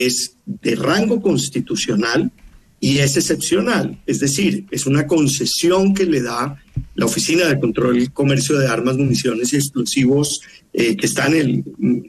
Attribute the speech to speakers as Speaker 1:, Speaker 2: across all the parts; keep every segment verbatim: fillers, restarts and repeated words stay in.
Speaker 1: es de rango constitucional y es excepcional, es decir, es una concesión que le da la Oficina de Control y Comercio de Armas, Municiones y Explosivos, eh, que está en el,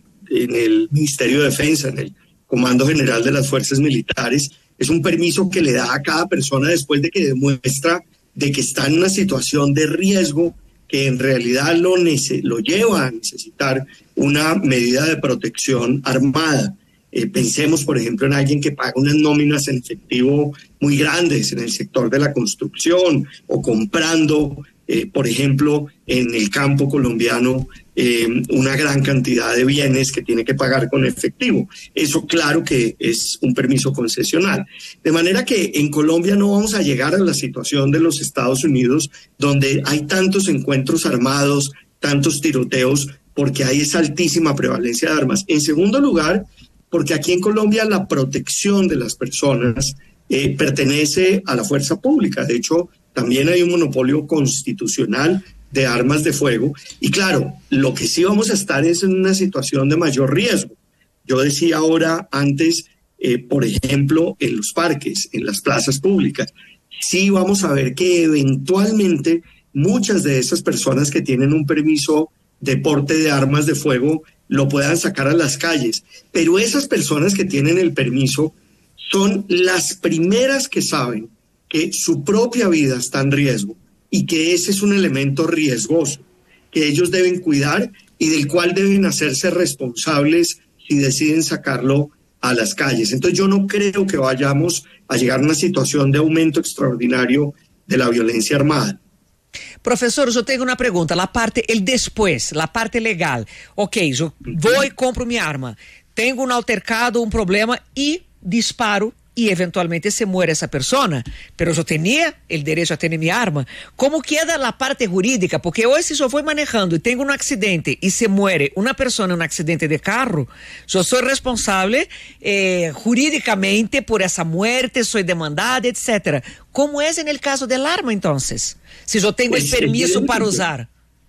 Speaker 1: en el Ministerio de Defensa, en el Comando General de las Fuerzas Militares. Es un permiso que le da a cada persona después de que demuestra de que está en una situación de riesgo que en realidad lo, nece- lo lleva a necesitar una medida de protección armada. Eh, pensemos, por ejemplo, en alguien que paga unas nóminas en efectivo muy grandes en el sector de la construcción o comprando, eh, por ejemplo, en el campo colombiano, eh, una gran cantidad de bienes que tiene que pagar con efectivo. Eso claro que es un permiso concesional. De manera que en Colombia no vamos a llegar a la situación de los Estados Unidos, donde hay tantos encuentros armados, tantos tiroteos, porque hay esa altísima prevalencia de armas. En segundo lugar, porque aquí en Colombia la protección de las personas eh, pertenece a la fuerza pública. De hecho, también hay un monopolio constitucional de armas de fuego. Y claro, lo que sí vamos a estar es en una situación de mayor riesgo. Yo decía ahora antes, eh, por ejemplo, en los parques, en las plazas públicas, sí vamos a ver que eventualmente muchas de esas personas que tienen un permiso de porte de armas de fuego lo puedan sacar a las calles. Pero esas personas que tienen el permiso son las primeras que saben que su propia vida está en riesgo y que ese es un elemento riesgoso que ellos deben cuidar y del cual deben hacerse responsables si deciden sacarlo a las calles. Entonces yo no creo que vayamos a llegar a una situación de aumento extraordinario de la violencia armada.
Speaker 2: Professor, eu tenho uma pergunta, a parte, el después, a parte legal. Ok, eu vou e compro minha arma, tenho um altercado, um problema e disparo e eventualmente se muere essa persona, pero eu tinha o direito a ter minha arma. Como queda a parte jurídica? Porque hoje se eu vou manejando e tenho um acidente e se muere uma pessoa em um acidente de carro, eu sou responsável eh, juridicamente por essa muerte, sou demandada, etcétera. Como é no caso do arma, então? Si yo tengo el permiso para usar.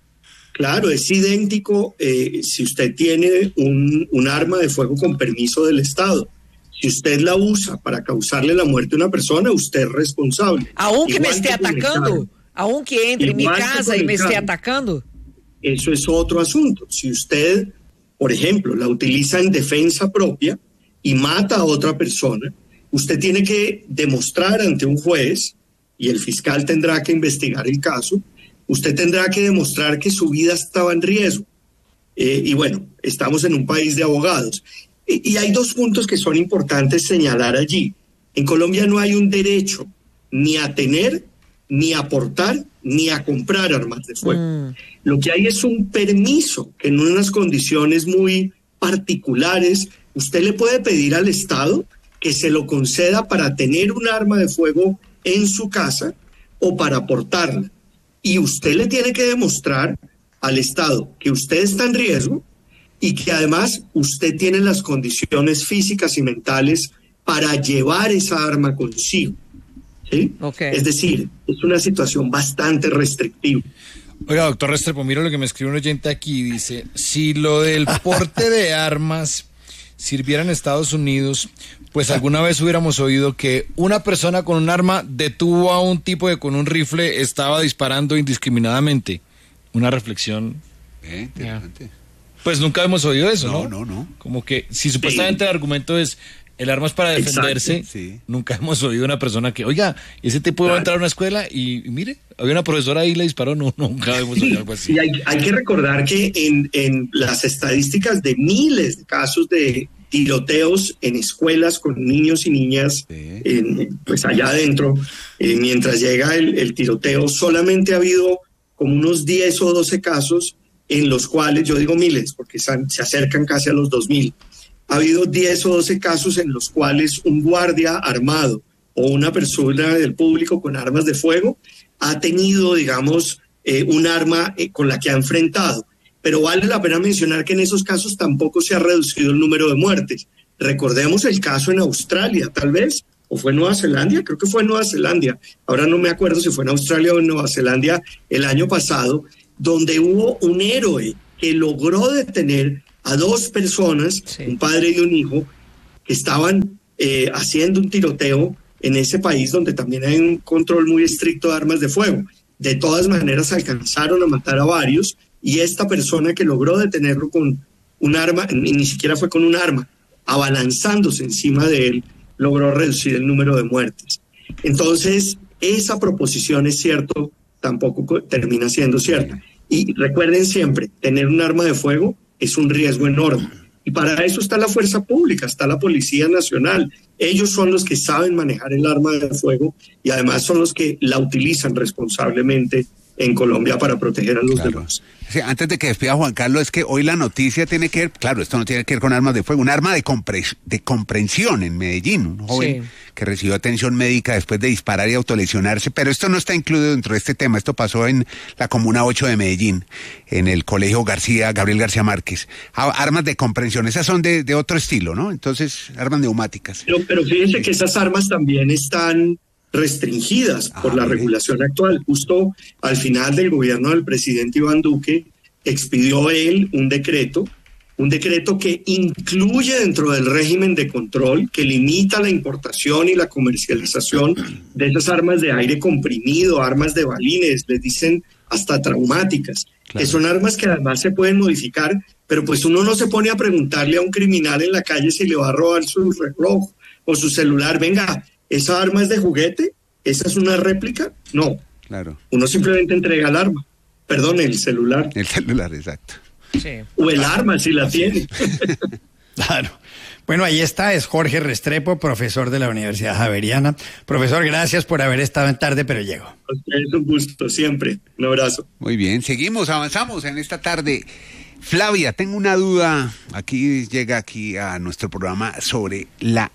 Speaker 1: Claro, es idéntico eh, si usted tiene un, un arma de fuego con permiso del Estado. Si usted la usa para causarle la muerte a una persona, usted es responsable.
Speaker 2: Aunque me esté atacando, aunque entre en mi casa y me esté atacando.
Speaker 1: Eso es otro asunto. Si usted, por ejemplo, la utiliza en defensa propia y mata a otra persona, usted tiene que demostrar ante un juez, y el fiscal tendrá que investigar el caso, usted tendrá que demostrar que su vida estaba en riesgo. Eh, y bueno, estamos en un país de abogados. Y, y hay dos puntos que son importantes señalar allí. En Colombia no hay un derecho ni a tener, ni a aportar, ni a comprar armas de fuego. Mm. Lo que hay es un permiso que en unas condiciones muy particulares usted le puede pedir al Estado que se lo conceda para tener un arma de fuego en su casa o para aportarla. Y usted le tiene que demostrar al Estado que usted está en riesgo y que además usted tiene las condiciones físicas y mentales para llevar esa arma consigo. ¿Sí? Okay. Es decir, es una situación bastante restrictiva.
Speaker 3: Oiga, doctor Restrepo, mira lo que me escribe un oyente aquí. Dice, si lo del porte de armas sirviera en Estados Unidos, pues alguna vez hubiéramos oído que una persona con un arma detuvo a un tipo que con un rifle estaba disparando indiscriminadamente. Una reflexión.
Speaker 4: Eh, interesante.
Speaker 3: Pues nunca hemos oído eso, ¿no?
Speaker 4: No, no, no.
Speaker 3: Como que si supuestamente sí. El argumento es el arma es para defenderse, exacto, sí. Nunca hemos oído una persona que, oiga, ese tipo iba a entrar a una escuela y, y mire, había una profesora ahí y le disparó. No, nunca hemos oído algo así.
Speaker 1: Sí, hay, hay que recordar que en, en las estadísticas de miles de casos de tiroteos en escuelas con niños y niñas, sí. en, pues allá adentro, eh, mientras llega el, el tiroteo, solamente ha habido como unos diez o doce casos en los cuales, yo digo miles, porque se acercan casi a los dos mil, ha habido diez o doce casos en los cuales un guardia armado o una persona del público con armas de fuego ha tenido, digamos, eh, un arma eh, con la que ha enfrentado. Pero vale la pena mencionar que en esos casos tampoco se ha reducido el número de muertes. Recordemos el caso en Australia, tal vez, o fue en Nueva Zelanda, creo que fue en Nueva Zelanda, ahora no me acuerdo si fue en Australia o en Nueva Zelanda el año pasado, donde hubo un héroe que logró detener a dos personas, sí. un padre y un hijo, que estaban eh, haciendo un tiroteo en ese país donde también hay un control muy estricto de armas de fuego. De todas maneras alcanzaron a matar a varios y esta persona que logró detenerlo con un arma, ni, ni siquiera fue con un arma, abalanzándose encima de él, logró reducir el número de muertes. Entonces, esa proposición es cierto, tampoco termina siendo cierta. Y recuerden siempre, tener un arma de fuego es un riesgo enorme. Y para eso está la fuerza pública, está la Policía Nacional. Ellos son los que saben manejar el arma de fuego y además son los que la utilizan responsablemente en Colombia para proteger a los
Speaker 4: claro.
Speaker 1: demás.
Speaker 4: Sí, antes de que despida Juan Carlos, es que hoy la noticia tiene que ver, claro, esto no tiene que ver con armas de fuego, un arma de, compre- de comprensión en Medellín, un joven sí. que recibió atención médica después de disparar y autolesionarse, pero esto no está incluido dentro de este tema, esto pasó en la Comuna ocho de Medellín, en el Colegio García, Gabriel García Márquez. Ah, armas de comprensión, esas son de, de otro estilo, ¿no? Entonces, armas neumáticas.
Speaker 1: Pero, pero fíjense que esas armas también están restringidas por ah, la bien. regulación actual. Justo al final del gobierno del presidente Iván Duque, expidió él un decreto, un decreto que incluye dentro del régimen de control, que limita la importación y la comercialización de esas armas de aire comprimido, armas de balines, les dicen hasta traumáticas, claro. que son armas que además se pueden modificar, pero pues uno no se pone a preguntarle a un criminal en la calle si le va a robar su reloj o su celular, venga, ¿esa arma es de juguete? ¿Esa es una réplica? No.
Speaker 4: Claro. Uno
Speaker 1: simplemente entrega el arma. Perdón, el celular.
Speaker 4: El celular, exacto.
Speaker 2: Sí.
Speaker 1: O el arma, si la tiene.
Speaker 5: Claro. Bueno, ahí está, es Jorge Restrepo, profesor de la Universidad Javeriana. Profesor, gracias por haber estado en Tarde, pero llego.
Speaker 1: Es un gusto, siempre. Un abrazo.
Speaker 4: Muy bien, seguimos, avanzamos en esta tarde. Flavia, tengo una duda, aquí llega aquí a nuestro programa sobre la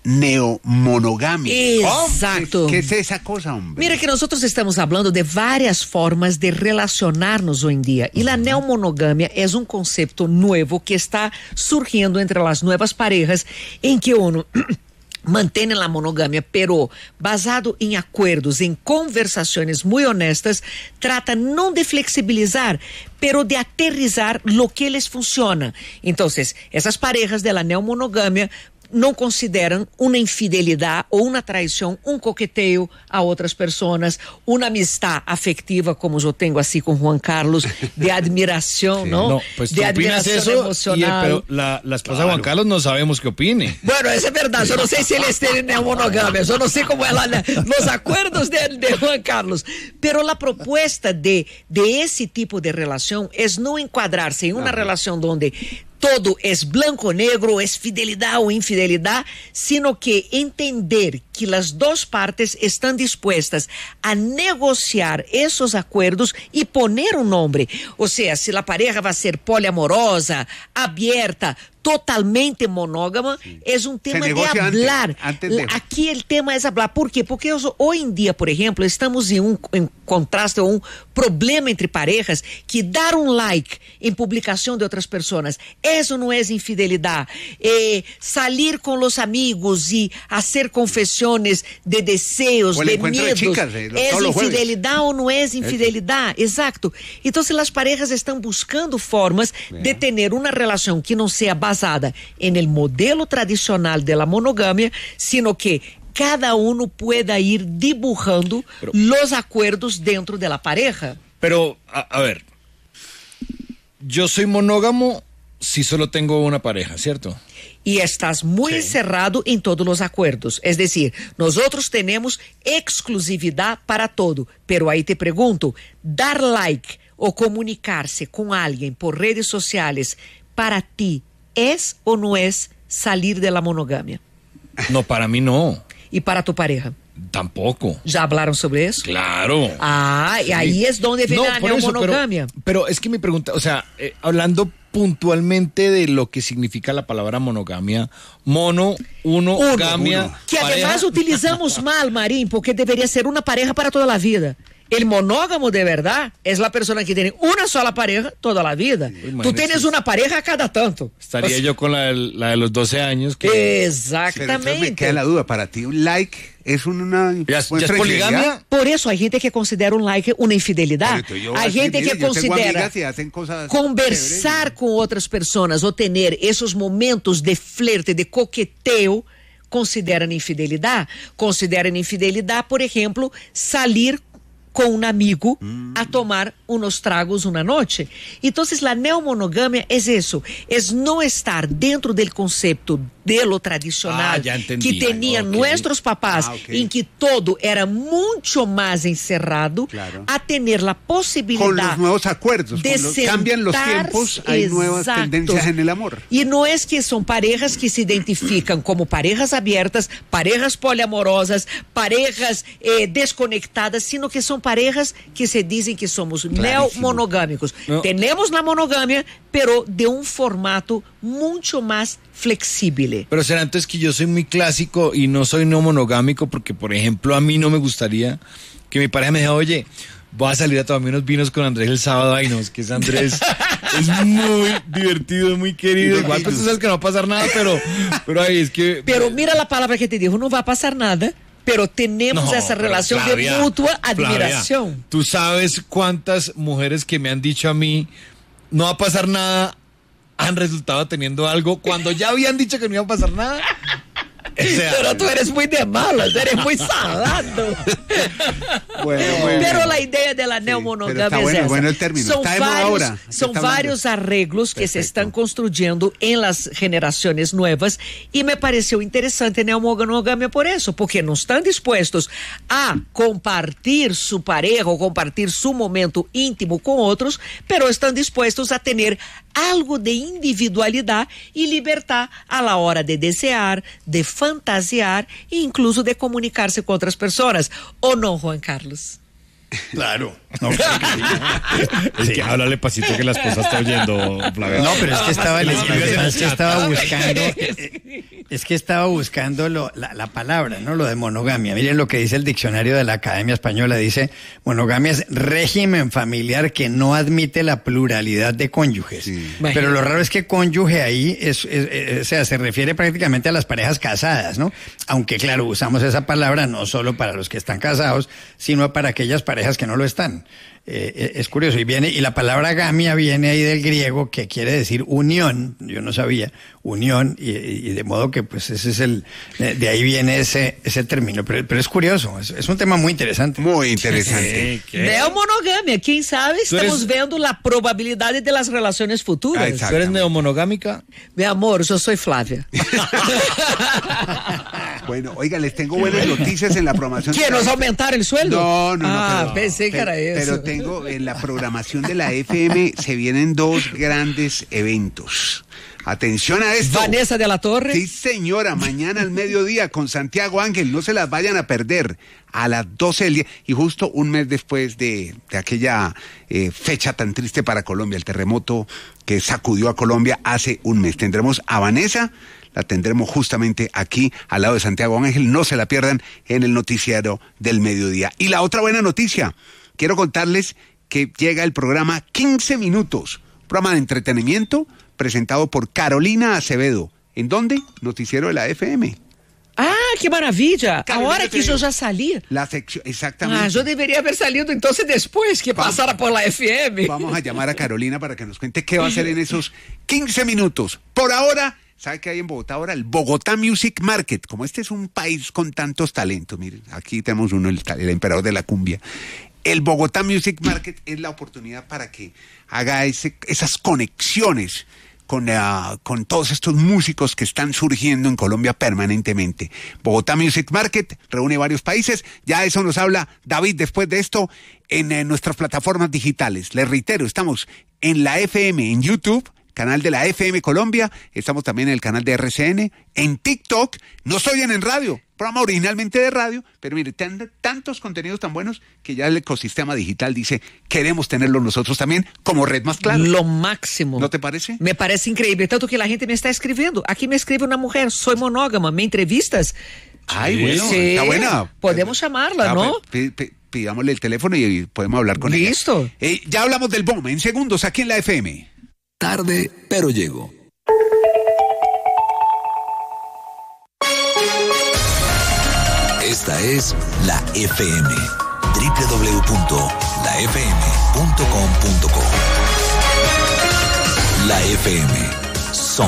Speaker 4: neomonogamia.
Speaker 2: Exacto.
Speaker 4: Oh, ¿qué, ¿Qué es esa cosa, hombre?
Speaker 2: Mira que nosotros estamos hablando de varias formas de relacionarnos hoy en día y la neomonogamia es un concepto nuevo que está surgiendo entre las nuevas parejas en que uno mantém a monogamia, pero basado em acordos, em conversações muito honestas, trata não de flexibilizar, pero de aterrizar lo que les funciona. Então, essas parejas de la neomonogamia não consideram uma infidelidade ou uma traição, um coqueteio a outras pessoas, uma amistad afectiva, como eu tenho assim com Juan Carlos, de admiração, sí. ¿no?
Speaker 3: No, pues
Speaker 2: de
Speaker 3: admiração emocional. Y el, pero la, la esposa claro. de Juan Carlos no sabemos qué opine.
Speaker 2: Bueno, eso es verdad, yo no sé si él está en neomonogamia, yo no sé cómo es la, los acuerdos de, de Juan Carlos, pero la propuesta de, de ese tipo de relación es no encuadrarse en una ah. relación donde todo es blanco o negro, es fidelidad o infidelidad, sino que entender que las dos partes están dispuestas a negociar esos acuerdos y poner un nombre. O sea, si la pareja va a ser poliamorosa, abierta, totalmente monógama, sí. es un tema de hablar. Antes, antes de... Aquí el tema es hablar. ¿Por qué? Porque hoy en día, por ejemplo, estamos en un en contraste o un problema entre parejas que dar un like en publicación de otras personas, eso no es infidelidad. Eh, salir con los amigos y hacer confesiones de deseos, de miedos, de chicas, eh, ¿es infidelidad o no es infidelidad? Eso. Exacto. Entonces las parejas están buscando formas Bien. de tener una relación que no sea basada en el modelo tradicional de la monogamia, sino que cada uno pueda ir dibujando pero, los acuerdos dentro de la pareja.
Speaker 3: Pero, a, a ver, yo soy monógamo si solo tengo una pareja, ¿cierto?
Speaker 2: Y estás muy sí. encerrado en todos los acuerdos. Es decir, nosotros tenemos exclusividad para todo. Pero ahí te pregunto, dar like o comunicarse con alguien por redes sociales, para ti, ¿es o no es salir de la monogamia?
Speaker 3: No, para mí no.
Speaker 2: ¿Y para tu pareja?
Speaker 3: Tampoco.
Speaker 2: ¿Ya hablaron sobre eso?
Speaker 3: Claro.
Speaker 2: Ah, sí. Y ahí es donde viene no, la neomonogamia.
Speaker 3: Pero, pero es que mi pregunta, o sea, eh, hablando puntualmente de lo que significa la palabra monogamia, mono, uno, uno gamia, uno.
Speaker 2: Que pareja. Además utilizamos mal, Marín, porque debería ser una pareja para toda la vida. El monógamo de verdad es la persona que tiene una sola pareja toda la vida. Uy, Tú tienes una pareja a cada tanto.
Speaker 3: Estaría o sea, yo con la de, la de los doce años. Que...
Speaker 2: Exactamente.
Speaker 4: Me queda la duda, para ti un like es una...
Speaker 3: ¿Ya, ya es poligamia?
Speaker 2: Por eso hay gente que considera un like una infidelidad. Hay gente mire, que considera conversar chévere. con otras personas o tener esos momentos de flerte, de coqueteo, consideram infidelidade? Consideram infidelidade, por exemplo, salir com um amigo mm. a tomar unos tragos uma noite. Então, a neomonogamia é isso, é não estar dentro do conceito de lo tradicional
Speaker 3: ah,
Speaker 2: que tinham okay. nossos papás, ah, okay. em que todo era muito mais encerrado, claro. a ter a possibilidade.
Speaker 4: Com os novos acordos,
Speaker 2: de
Speaker 4: los, cambian os tempos, há novas tendências no amor.
Speaker 2: E não é que são parejas que se identificam como parejas abertas, parejas poliamorosas, parejas eh, desconectadas, sino que são parejas que se dizem que somos neomonogâmicos. Temos a monogamia, pero de um formato muito mais flexível.
Speaker 3: Pero será entonces que yo soy muy clásico y no soy no monogámico, porque por ejemplo a mí no me gustaría que mi pareja me diga, oye, voy a salir a tomarme unos vinos con Andrés el sábado. Ay, no, es que ese Andrés es muy divertido, muy querido. Igual pues tú sabes que no va a pasar nada, pero, pero ahí es que...
Speaker 2: Pero mira la palabra que te dijo, no va a pasar nada. Pero tenemos no, esa relación Flavia, de mutua admiración.
Speaker 3: Flavia, tú sabes cuántas mujeres que me han dicho a mí, no va a pasar nada, han resultado teniendo algo cuando ya habían dicho que no iba a pasar nada.
Speaker 2: O sea, pero tú eres muy de malas, eres muy salado.
Speaker 4: Bueno, bueno.
Speaker 2: Pero la idea de la neomonogamia
Speaker 4: sí,
Speaker 2: es
Speaker 4: bueno,
Speaker 2: esa.
Speaker 4: Bueno el término.
Speaker 2: Son
Speaker 4: está
Speaker 2: varios,
Speaker 4: ahora.
Speaker 2: son varios arreglos que Perfecto. se están construyendo en las generaciones nuevas y me pareció interesante neomonogamia por eso, porque no están dispuestos a compartir su pareja o compartir su momento íntimo con otros, pero están dispuestos a tener algo de individualidad y libertad a la hora de desear, de fantasiar e incluso de comunicarse con otras personas. ¿O no, Juan Carlos?
Speaker 5: Claro. No,
Speaker 3: es sí. que háblale pasito que la esposa está oyendo, Flavia.
Speaker 5: No, pero es que estaba, es que estaba buscando, es que estaba buscando lo, la, la palabra, ¿no? Lo de monogamia. Miren lo que dice el diccionario de la Academia Española. Dice, monogamia es régimen familiar que no admite la pluralidad de cónyuges. Sí. Pero lo raro es que cónyuge ahí es, es, es, o sea, se refiere prácticamente a las parejas casadas, ¿no? Aunque claro, usamos esa palabra no solo para los que están casados, sino para aquellas parejas que no lo están. Eh, es curioso, y viene, y la palabra gamia viene ahí del griego, que quiere decir unión, yo no sabía, unión, y, y de modo que pues ese es el, de ahí viene ese, ese término, pero, pero es curioso, es, es un tema muy interesante.
Speaker 4: Muy interesante.
Speaker 2: Sí, neomonogamia, quién sabe, estamos eres... viendo la probabilidad de las relaciones futuras.
Speaker 3: ¿Tú eres neomonogámica?
Speaker 2: Mi amor, yo soy Flavia.
Speaker 4: Bueno, oiga, les tengo buenas noticias en la programación.
Speaker 2: ¿Quieres aumentar el sueldo?
Speaker 4: No, no, no.
Speaker 2: Ah,
Speaker 4: pero,
Speaker 2: pensé que
Speaker 4: pero,
Speaker 2: era eso.
Speaker 4: Pero tengo en la programación de la F M se vienen dos grandes eventos. Atención a esto.
Speaker 2: Vanessa de la Torre.
Speaker 4: Sí, señora, mañana al mediodía con Santiago Ángel, no se las vayan a perder, a las doce del día, y justo un mes después de, de aquella eh, fecha tan triste para Colombia, el terremoto que sacudió a Colombia hace un mes. Tendremos a Vanessa, la tendremos justamente aquí al lado de Santiago Ángel, no se la pierdan en el noticiero del mediodía. Y la otra buena noticia, quiero contarles que llega el programa quince minutos, programa de entretenimiento presentado por Carolina Acevedo. ¿En dónde? Noticiero de la F M.
Speaker 2: Ah, qué maravilla. Carolina Ahora que yo ya salí.
Speaker 4: La sección, exactamente.
Speaker 2: Ah, yo debería haber salido entonces después que vamos, pasara por la F M.
Speaker 4: Vamos a llamar a Carolina para que nos cuente qué va a hacer en esos quince minutos. Por ahora, ¿sabe qué hay en Bogotá ahora? El Bogotá Music Market. Como este es un país con tantos talentos, miren, aquí tenemos uno, el, el emperador de la cumbia. El Bogotá Music Market es la oportunidad para que haga ese, esas conexiones con, uh, con todos estos músicos que están surgiendo en Colombia permanentemente. Bogotá Music Market reúne varios países, ya eso nos habla David después de esto en, en nuestras plataformas digitales. Les reitero, estamos en la F M, en YouTube, canal de la F M Colombia, estamos también en el canal de R C N, en TikTok, nos oyen en radio, programa originalmente de radio, pero mire, tan, tantos contenidos tan buenos que ya el ecosistema digital dice, queremos tenerlos nosotros también como red más clara.
Speaker 2: Lo máximo.
Speaker 4: ¿No te parece?
Speaker 2: Me parece increíble, tanto que la gente me está escribiendo. Aquí me escribe una mujer, soy monógama, ¿me entrevistas?
Speaker 4: Ay, sí, bueno,
Speaker 2: sí,
Speaker 4: está buena.
Speaker 2: Podemos llamarla, ¿no?
Speaker 4: P- p- pidámosle el teléfono y podemos hablar con
Speaker 2: Listo.
Speaker 4: ella. Listo. Eh, ya hablamos del B O M en segundos aquí en la F M.
Speaker 6: Tarde, pero llego. Esta es la F M. doble u doble u doble u punto la f m punto com punto co. La F M. Somos